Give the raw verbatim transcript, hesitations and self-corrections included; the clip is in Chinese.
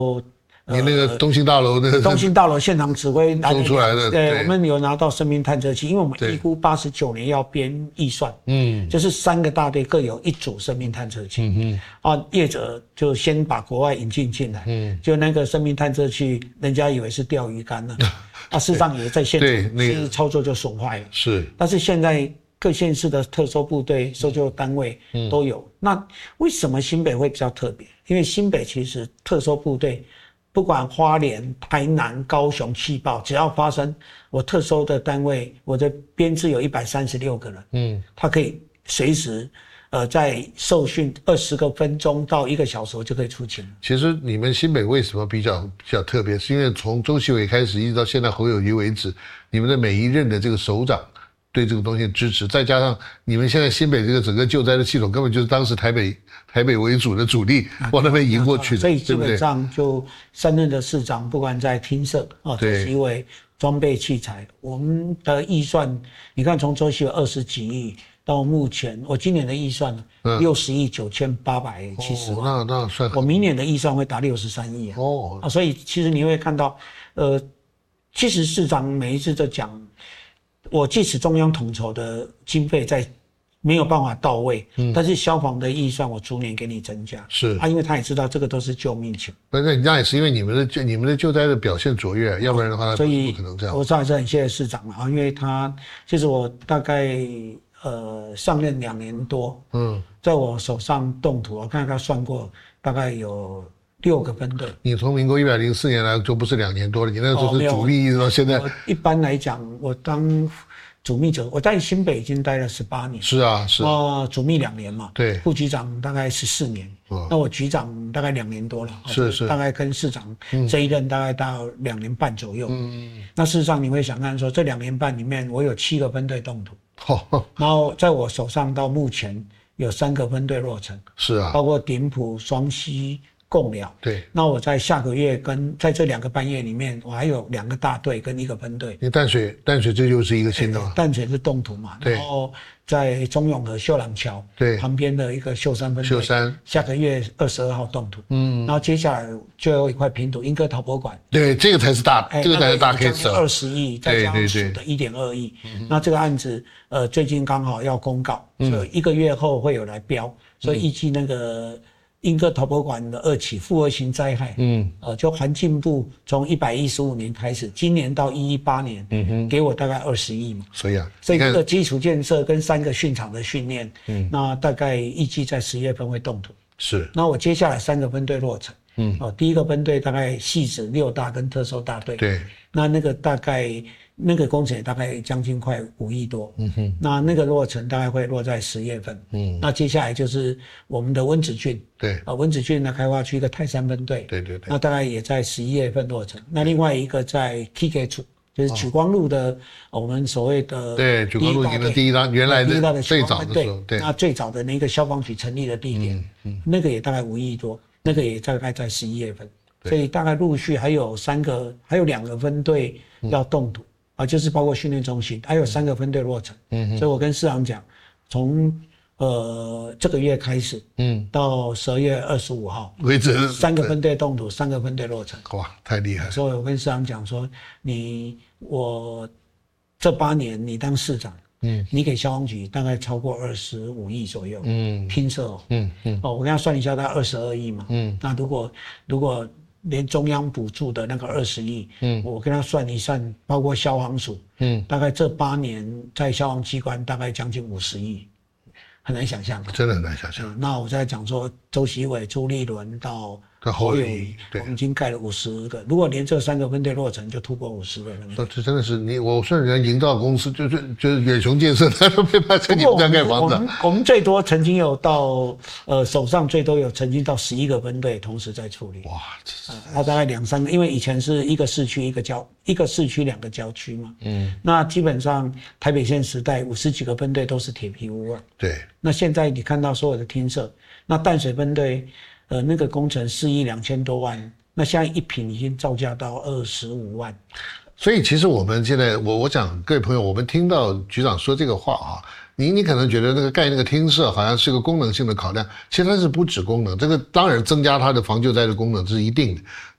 你那个东兴大楼那个东兴大楼现场指挥做出来的， 对，我们有拿到生命探测器，因为我们预估八十九年要编预算，嗯，就是三个大队各有一组生命探测器，嗯嗯，啊，业者就先把国外引进进来，嗯，就那个生命探测器，人家以为是钓鱼竿了，啊，事实上也在现场，那个操作就损坏了， 是， 但是现在各县市的特搜部队、搜救单位都有。嗯、那为什么新北会比较特别？因为新北其实特搜部队。不管花莲、台南、高雄气爆，只要发生，我特搜的单位，我的编制有一百三十六个人，嗯，他可以随时，呃，在受训二十个分钟到一个小时就可以出勤。 其实你们新北为什么比较比较特别？是因为从周锡伟开始，一直到现在侯友宜为止，你们的每一任的这个首长对这个东西的支持，再加上你们现在新北这个整个救灾的系统，根本就是当时台北台北为主的主力往那边迎过去的， 所以基本上就三任的市长，不管在厅舍啊、周锡伟、装备器材，我们的预算，你看从周锡伟二十几亿到目前，我今年的预算六十亿九千八百七十万， 哦、那那算我明年的预算会达六十三亿啊。哦啊，所以其实你会看到，呃，其实市长每一次都讲。我即使中央统筹的经费在没有办法到位，嗯，但是消防的预算我逐年给你增加，是啊，因为他也知道这个都是救命钱。 不是，那也是因为你们的你们的救灾的表现卓越，要不然的话， 所以不可能这样。 我还是很谢谢市长啊，因为他其实我大概呃上任两年多，嗯，在我手上动土，我看他算过，大概有。六个分队， 你从民国一百零四年来就不是两年多了，你那个时候是主秘，一直到现在。 一般来讲，我当主秘者，我在新北已经待了十八年。 是啊，是。 啊，主秘两年嘛， 对。 副局长大概十四年，哦，那我局长大概两年多了， 是是。 大概跟市长这一任大概到两年半左右。嗯。那事实上你会想看说，这两年半里面，我有七个分队动土，哦，然后在我手上到目前有三个分队落成。 是啊。 包括顶埔、双溪。共了， 对。 那我在下个月跟在这两个半月里面，我还有两个大队跟一个分队。 你淡水，淡水这就是一个新的嘛。 淡水是动土嘛，然后在中永和秀朗桥对旁边的一个秀山分队， 秀山下个月二十二号动土，嗯，然后接下来就有一块平土，莺歌陶博馆， 对，这个才是大，这个才是大 case， 二十亿，再加上属的一点二亿，那这个案子呃最近刚好要公告，所以一个月后会有来标，所以预计那个。莺歌陶博馆的二起复合型灾害，嗯，呃，就环境部从一百一十五年开始，今年到一一八年，嗯哼，给我大概二十亿嘛， 所以啊， 所以这个基础建设跟三个训场的训练，嗯，那大概预计在十月份会动土， 是， 那我接下来三个分队落成，嗯，哦，第一个分队大概汐止六大跟特搜大队， 对， 那那个大概。那个工程也大概将近快五亿多，嗯哼，那那个落成大概会落在十月份，嗯，那接下来就是我们的温子俊， 对， 啊，温子俊的开发区一个泰山分队， 对对对， 那大概也在十一月份落成。那另外一个在 K K 处，就是莒光路的、哦、我们所谓的对莒光路的第一档原来的最早的时候，对， 那最早的那个消防局成立的地点，嗯嗯，那个也大概五亿多，那个也大概在十一月份，所以大概陆续还有三个，还有两个分队要动土。嗯啊，就是包括训练中心，还有三个分队落成，嗯，所以我跟市长讲，从呃这个月开始，嗯，到十二月二十五号为止， 三个分队动土，三个分队落成， 哇，太厉害了！ 所以我跟市长讲说，你我这八年你当市长，嗯，你给消防局大概超过二十五亿左右，嗯，拼设哦，嗯嗯，哦，我跟他算一下，大概二十二亿嘛，嗯，那如果如果连中央补助的那个二十亿，嗯，我跟他算一算，包括消防署，嗯，大概这八年在消防机关大概将近五十亿，很难想象， 真的很难想象。 嗯、那我在讲说，周锡伟、朱立伦到侯友宜，我们已经盖了五十个，如果连这三个分队落成，就突破五十个人。 这真的是你，我算人家营造公司，就是就是远雄建设，他都没办法跟你们家盖房子。 我们我们最多曾经有到呃手上最多有曾经到十一个分队同时在处理。哇，这、呃、他大概两三个，因为以前是一个市区一个郊一个市区两个郊区嘛。嗯，那基本上台北县时代五十几个分队都是铁皮屋啊。 对。那现在你看到所有的厅舍，那淡水分队。呃，那个工程四亿两千多万，那现在一坪已经造价到二十五万。 所以其实我们现在，我我讲各位朋友，我们听到局长说这个话啊，你你可能觉得那个盖那个厅舍好像是个功能性的考量，其实它是不止功能，这个当然增加它的防救灾的功能这是一定的，